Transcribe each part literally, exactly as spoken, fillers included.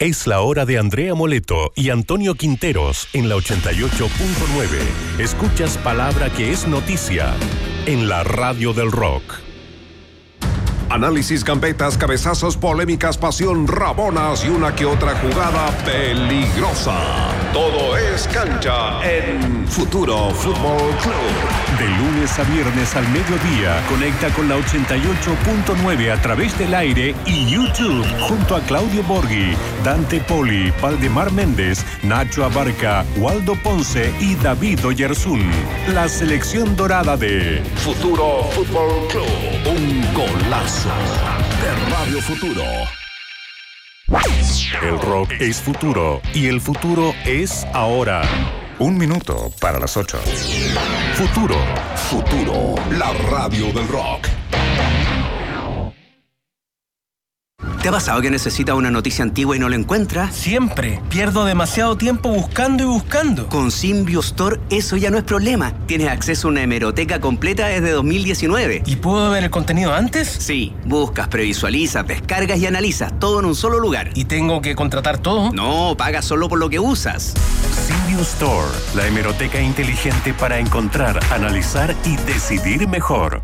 Es la hora de Andrea Moleto y Antonio Quinteros en la ochenta y ocho punto nueve. Escuchas palabra que es noticia en la radio del rock. Análisis, gambetas, cabezazos, polémicas, pasión, rabonas y una que otra jugada peligrosa. Todo es cancha en Futuro Fútbol Club. De lunes a viernes al mediodía, conecta con la ochenta y ocho punto nueve a través del aire y YouTube, junto a Claudio Borghi, Dante Poli, Valdemar Méndez, Nacho Abarca, Waldo Ponce y David Oyarzún. La selección dorada de Futuro Fútbol Club. Un golazo de Radio Futuro. El rock es futuro y el futuro es ahora. Un minuto para las ocho. Futuro. Futuro, la radio del rock. ¿Te ha pasado que necesitas una noticia antigua y no la encuentras? Siempre. Pierdo demasiado tiempo buscando y buscando. Con Symbio Store eso ya no es problema. Tienes acceso a una hemeroteca completa desde dos mil diecinueve. ¿Y puedo ver el contenido antes? Sí. Buscas, previsualizas, descargas y analizas. Todo en un solo lugar. ¿Y tengo que contratar todo? No, pagas solo por lo que usas. Symbio Store, la hemeroteca inteligente para encontrar, analizar y decidir mejor.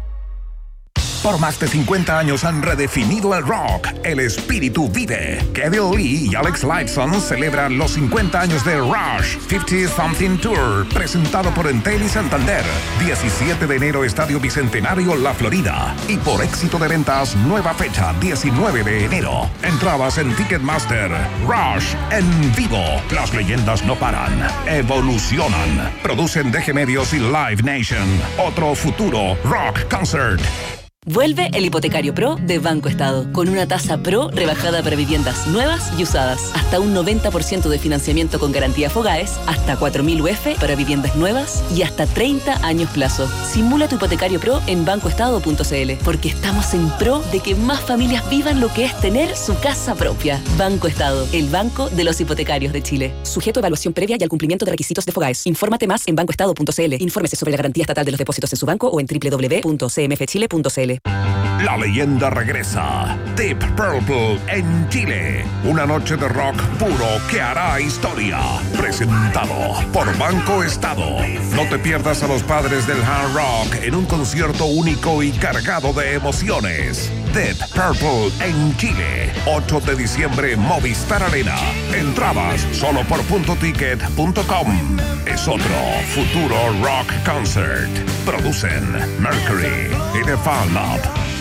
Por más de cincuenta años han redefinido el rock. El espíritu vive. Kevin Lee y Alex Lifeson celebran los cincuenta años de Rush cincuenta Something Tour, presentado por Entel y Santander. diecisiete de enero, Estadio Bicentenario, La Florida. Y por éxito de ventas, nueva fecha, diecinueve de enero. Entradas en Ticketmaster. Rush en vivo. Las leyendas no paran. Evolucionan. Producen D G Medios y Live Nation. Otro futuro rock concert. Vuelve el Hipotecario Pro de Banco Estado, con una tasa Pro rebajada para viviendas nuevas y usadas. Hasta un noventa por ciento de financiamiento con garantía Fogaes, hasta cuatro mil U F para viviendas nuevas y hasta treinta años plazo. Simula tu Hipotecario Pro en banco estado punto c l, porque estamos en pro de que más familias vivan lo que es tener su casa propia. Banco Estado, el banco de los hipotecarios de Chile. Sujeto a evaluación previa y al cumplimiento de requisitos de Fogaes. Infórmate más en banco estado punto c l. Infórmese sobre la garantía estatal de los depósitos en su banco o en doble u doble u doble u punto c m f chile punto c l. La leyenda regresa. Deep Purple en Chile. Una noche de rock puro que hará historia. Presentado por Banco Estado. No te pierdas a los padres del hard rock en un concierto único y cargado de emociones. Deep Purple en Chile. ocho de diciembre, Movistar Arena. Entradas solo por punto ticket punto com. Es otro futuro rock concert. Producen Mercury y The Fan Lab.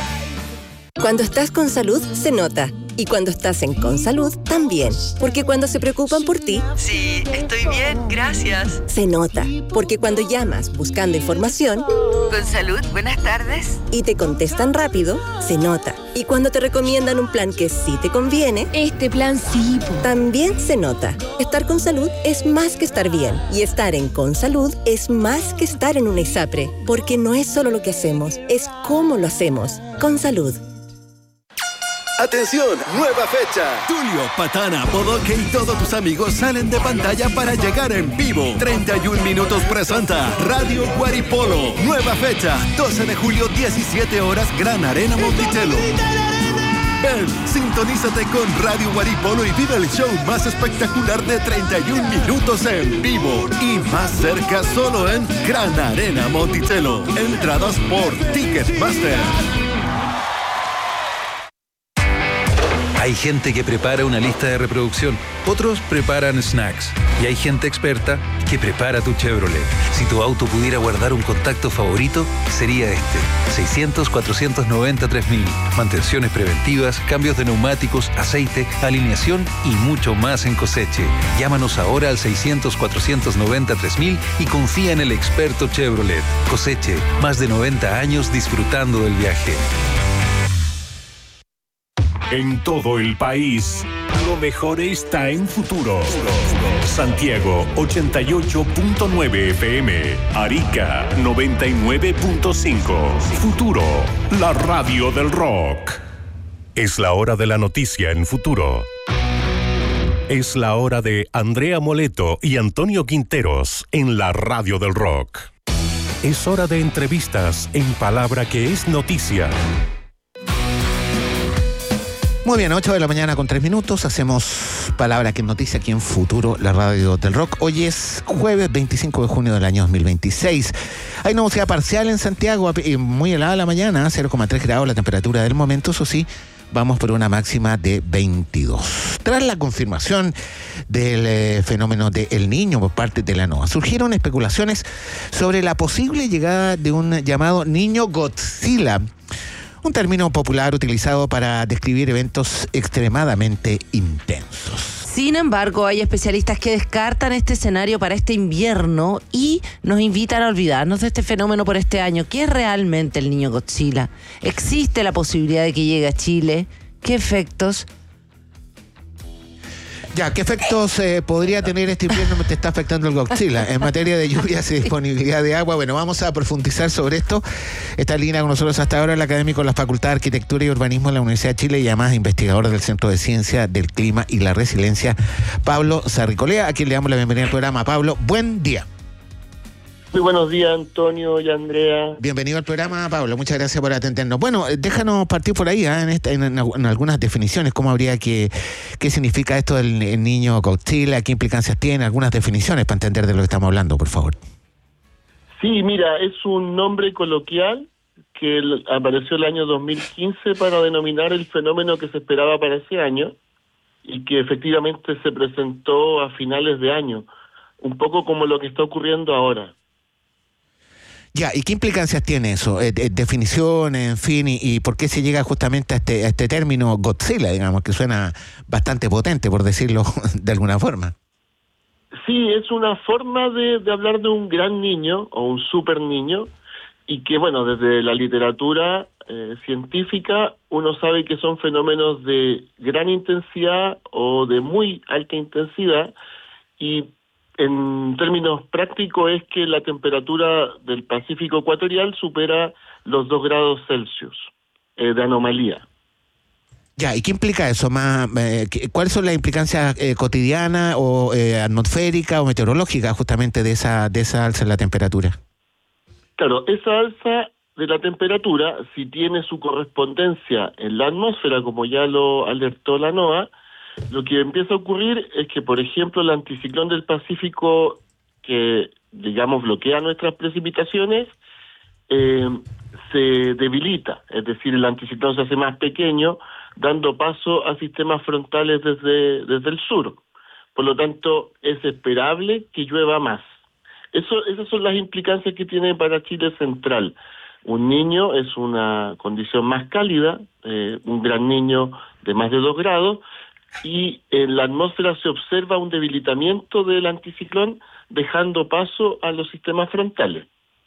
Cuando estás con salud, se nota. Y cuando estás en Consalud, también. Porque cuando se preocupan por ti... Sí, estoy bien, gracias. Se nota. Porque cuando llamas buscando información... Consalud, buenas tardes. Y te contestan rápido, se nota. Y cuando te recomiendan un plan que sí te conviene... Este plan sí. También se nota. Estar con salud es más que estar bien. Y estar en Consalud es más que estar en una ISAPRE. Porque no es solo lo que hacemos, es cómo lo hacemos. Consalud. ¡Atención! ¡Nueva fecha! Tulio, Patana, Bodoque y todos tus amigos salen de pantalla para llegar en vivo. treinta y un minutos presenta Radio Guaripolo. Nueva fecha, doce de julio, diecisiete horas, Gran Arena Monticello. Ven, sintonízate con Radio Guaripolo y vive el show más espectacular de treinta y un minutos en vivo. Y más cerca solo en Gran Arena Monticello. Entradas por Ticketmaster. Hay gente que prepara una lista de reproducción, otros preparan snacks y hay gente experta que prepara tu Chevrolet. Si tu auto pudiera guardar un contacto favorito, sería este. seiscientos, cuatrocientos noventa, tres mil. Mantenciones preventivas, cambios de neumáticos, aceite, alineación y mucho más en Coseche. Llámanos ahora al seiscientos, cuatrocientos noventa, tres mil y confía en el experto Chevrolet. Coseche, más de noventa años disfrutando del viaje. En todo el país, lo mejor está en Futuro. Santiago, ochenta y ocho punto nueve F M. Arica, noventa y nueve punto cinco. Futuro, la radio del rock. Es la hora de la noticia en Futuro. Es la hora de Andrea Moleto y Antonio Quinteros en la radio del rock. Es hora de entrevistas en palabra que es noticia. Muy bien, ocho de la mañana con tres minutos. Hacemos Palabra que Noticia aquí en Futuro, la radio del rock. Hoy es jueves veinticinco de junio del año dos mil veintiséis. Hay nubosidad parcial en Santiago, muy helada la mañana, cero coma tres grados la temperatura del momento. Eso sí, vamos por una máxima de veintidós. Tras la confirmación del eh, fenómeno de El Niño por parte de la NOAA, surgieron especulaciones sobre la posible llegada de un llamado Niño Godzilla, un término popular utilizado para describir eventos extremadamente intensos. Sin embargo, hay especialistas que descartan este escenario para este invierno y nos invitan a olvidarnos de este fenómeno por este año. ¿Qué es realmente el Niño Godzilla? ¿Existe la posibilidad de que llegue a Chile? ¿Qué efectos? Ya, ¿qué efectos eh, podría tener este invierno que te está afectando el Godzilla? En materia de lluvias y disponibilidad de agua, bueno, vamos a profundizar sobre esto. Está en línea con nosotros hasta ahora el académico de la Facultad de Arquitectura y Urbanismo de la Universidad de Chile y además investigador del Centro de Ciencia del Clima y la Resiliencia, Pablo Sarricolea, a quien le damos la bienvenida al programa. Pablo, buen día. Muy buenos días, Antonio y Andrea. Bienvenido al programa, Pablo. Muchas gracias por atendernos. Bueno, déjanos partir por ahí, ¿eh? en, esta, en, en algunas definiciones. ¿Cómo habría que, qué significa esto del el niño Godzilla? ¿Qué implicancias tiene? Algunas definiciones para entender de lo que estamos hablando, por favor. Sí, mira, es un nombre coloquial que el, apareció el año dos mil quince para denominar el fenómeno que se esperaba para ese año y que efectivamente se presentó a finales de año, un poco como lo que está ocurriendo ahora. Ya, ¿y qué implicancias tiene eso? Eh, eh, definiciones, en fin, y, y por qué se llega justamente a este, a este término Godzilla, digamos, que suena bastante potente, por decirlo de alguna forma. Sí, es una forma de, de hablar de un gran niño o un super niño, y que, bueno, desde la literatura eh, científica uno sabe que son fenómenos de gran intensidad o de muy alta intensidad, y en términos prácticos es que la temperatura del Pacífico ecuatorial supera los dos grados Celsius eh, de anomalía. Ya, ¿y qué implica eso? Más, eh, ¿Cuáles son las implicancias eh, cotidianas o eh, atmosféricas o meteorológicas justamente de esa, de esa alza en la temperatura? Claro, esa alza de la temperatura, si tiene su correspondencia en la atmósfera, como ya lo alertó la NOAA, lo que empieza a ocurrir es que, por ejemplo, el anticiclón del Pacífico, que, digamos, bloquea nuestras precipitaciones, eh, se debilita, es decir, el anticiclón se hace más pequeño, dando paso a sistemas frontales desde, desde el sur. Por lo tanto, es esperable que llueva más. Eso, esas son las implicancias que tiene para Chile central. Un niño es una condición más cálida, eh, un gran niño de más de dos grados, y en la atmósfera se observa un debilitamiento del anticiclón, dejando paso a los sistemas frontales.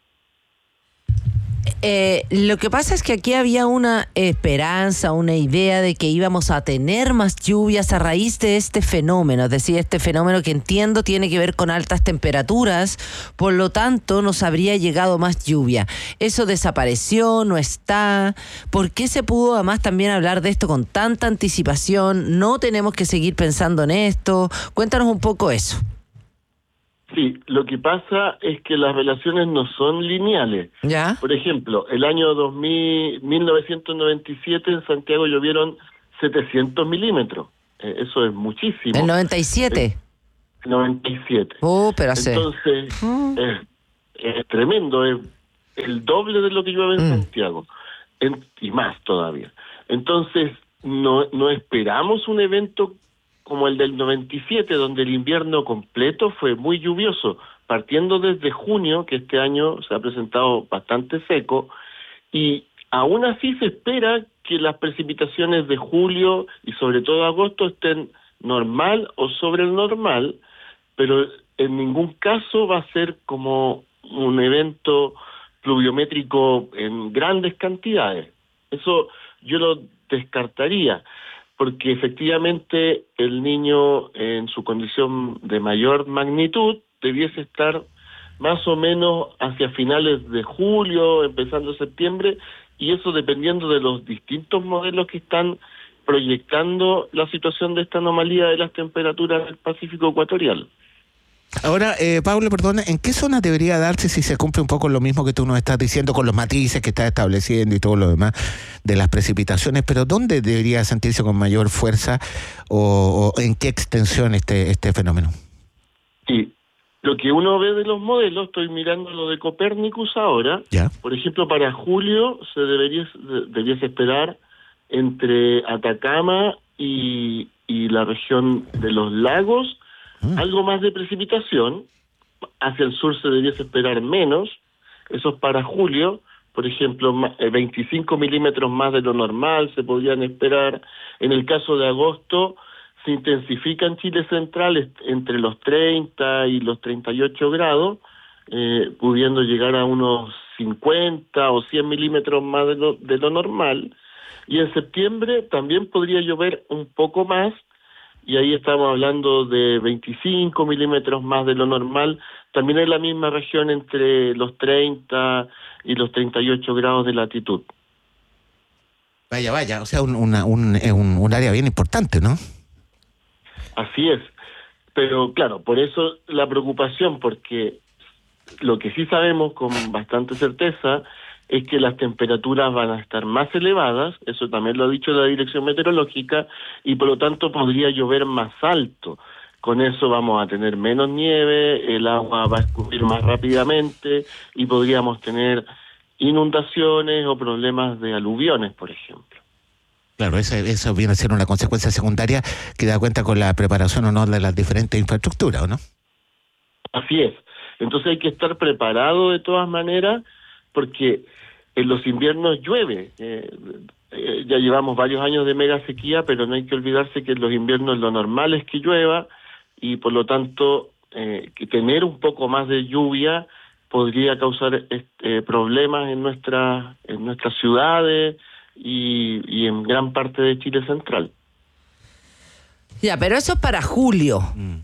Eh, lo que pasa es que aquí había una esperanza, una idea de que íbamos a tener más lluvias a raíz de este fenómeno, es decir, este fenómeno que entiendo tiene que ver con altas temperaturas, por lo tanto nos habría llegado más lluvia. ¿Eso desapareció? ¿No está? ¿Por qué se pudo además también hablar de esto con tanta anticipación? ¿No tenemos que seguir pensando en esto? Cuéntanos un poco eso. Sí, lo que pasa es que las relaciones no son lineales. ¿Ya? Por ejemplo, el año dos mil, mil novecientos noventa y siete en Santiago llovieron setecientos milímetros. Eh, eso es muchísimo. ¿El noventa y siete? El noventa y siete. Oh, pero hace... Entonces, mm. es, es tremendo, es el doble de lo que llueve en mm. Santiago. En, y más todavía. Entonces, no, no esperamos un evento como el del noventa y siete, donde el invierno completo fue muy lluvioso, partiendo desde junio, que este año se ha presentado bastante seco, y aún así se espera que las precipitaciones de julio y sobre todo agosto estén normal o sobre el normal, pero en ningún caso va a ser como un evento pluviométrico en grandes cantidades. Eso yo lo descartaría, porque efectivamente el niño en su condición de mayor magnitud debiese estar más o menos hacia finales de julio, empezando septiembre, y eso dependiendo de los distintos modelos que están proyectando la situación de esta anomalía de las temperaturas del Pacífico ecuatorial. Ahora, eh, Pablo, perdona, ¿en qué zona debería darse si se cumple un poco lo mismo que tú nos estás diciendo con los matices que estás estableciendo y todo lo demás de las precipitaciones? Pero ¿dónde debería sentirse con mayor fuerza o, o en qué extensión este, este fenómeno? Sí, lo que uno ve de los modelos, estoy mirando lo de Copérnicus ahora, ¿ya? Por ejemplo, para julio se debería deberías esperar entre Atacama y, y la región de los lagos, algo más de precipitación. Hacia el sur se debería esperar menos. Eso es para julio. Por ejemplo, veinticinco milímetros más de lo normal se podrían esperar. En el caso de agosto, se intensifica en Chile Central entre los treinta y los treinta y ocho grados, eh, pudiendo llegar a unos cincuenta o cien milímetros más de lo, de lo normal. Y en septiembre también podría llover un poco más, y ahí estamos hablando de veinticinco milímetros más de lo normal, también en la misma región entre los treinta y los treinta y ocho grados de latitud. Vaya, vaya, o sea, un, una, un, un, un área bien importante, ¿no? Así es, pero claro, por eso la preocupación, porque lo que sí sabemos con bastante certeza es que las temperaturas van a estar más elevadas, eso también lo ha dicho la Dirección Meteorológica, y por lo tanto podría llover más alto. Con eso vamos a tener menos nieve, el agua va a escurrir más rápidamente y podríamos tener inundaciones o problemas de aluviones, por ejemplo. Claro, eso, eso viene a ser una consecuencia secundaria que da cuenta con la preparación o no de las diferentes infraestructuras, ¿o no? Así es. Entonces hay que estar preparado de todas maneras, porque en los inviernos llueve. Eh, eh, ya llevamos varios años de mega sequía, pero no hay que olvidarse que en los inviernos lo normal es que llueva, y por lo tanto eh, que tener un poco más de lluvia podría causar este, problemas en nuestras en nuestras ciudades y, y en gran parte de Chile Central. Ya, pero eso es para julio. Mm.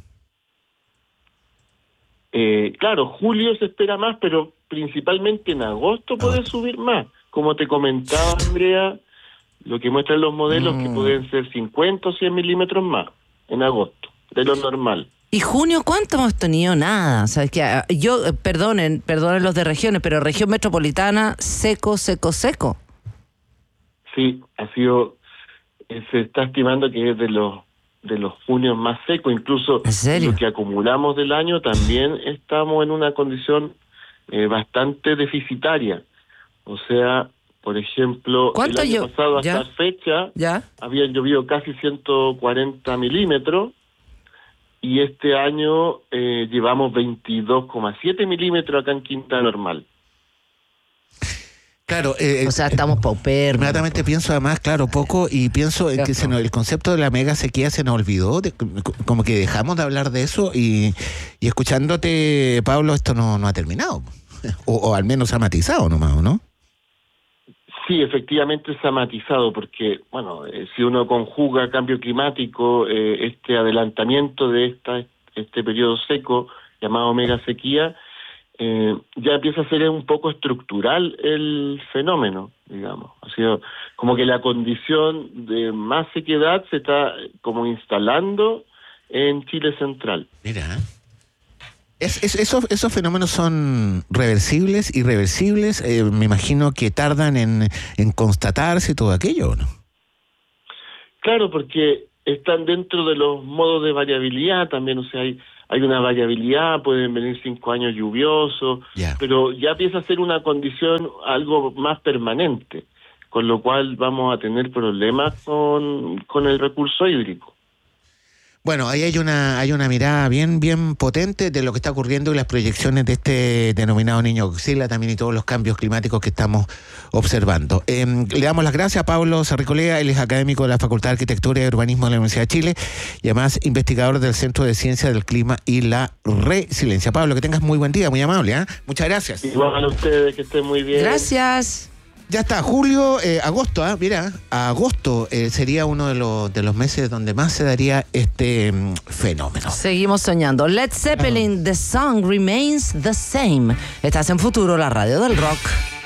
Eh, claro, julio se espera más, pero principalmente en agosto puede subir más. Como te comentaba, Andrea, lo que muestran los modelos mm. que pueden ser cincuenta o cien milímetros más en agosto, de lo normal. ¿Y junio cuánto hemos tenido? Nada. O sea, es que yo, perdonen, perdonen los de regiones, pero región metropolitana, seco, seco, seco. Sí, ha sido, eh, se está estimando que es de los de los junios más secos, incluso lo que acumulamos del año también estamos en una condición eh, bastante deficitaria. O sea, por ejemplo, el año yo? pasado hasta ¿Ya? fecha ¿Ya? habían llovido casi ciento cuarenta milímetros, y este año eh, llevamos veintidós coma siete milímetros acá en Quinta Normal. Claro, eh, o sea, estamos pauperos. Inmediatamente pienso además, claro, poco, y pienso en que se nos, el concepto de la mega sequía se nos olvidó, de, como que dejamos de hablar de eso, y, y escuchándote, Pablo, esto no, no ha terminado, o, o al menos ha matizado nomás, ¿o no? Sí, efectivamente se ha matizado, porque, bueno, eh, si uno conjuga cambio climático, eh, este adelantamiento de esta este periodo seco llamado mega sequía, Eh, ya empieza a ser un poco estructural el fenómeno, digamos. Ha sido como que la condición de más sequedad se está como instalando en Chile Central. Mira, es, es, esos, esos fenómenos son reversibles, irreversibles, eh, me imagino que tardan en, en constatarse todo aquello, ¿no? Claro, porque están dentro de los modos de variabilidad también, o sea, hay Hay una variabilidad, pueden venir cinco años lluviosos, yeah. pero ya empieza a ser una condición algo más permanente, con lo cual vamos a tener problemas con, con el recurso hídrico. Bueno, ahí hay una hay una mirada bien bien potente de lo que está ocurriendo y las proyecciones de este denominado Niño Godzilla también, y todos los cambios climáticos que estamos observando. Eh, le damos las gracias a Pablo Sarricolea, él es académico de la Facultad de Arquitectura y Urbanismo de la Universidad de Chile y además investigador del Centro de Ciencia del Clima y la Resiliencia. Pablo, que tengas muy buen día, muy amable, ¿eh? Muchas gracias. Igual a ustedes, que estén muy bien. Gracias. Ya está, julio, eh, agosto, ¿eh? Mira, agosto eh, sería uno de los, de los meses donde más se daría este um, fenómeno. Seguimos soñando. Led Zeppelin, ah. The Song Remains the Same. Estás en Futuro, la radio del rock.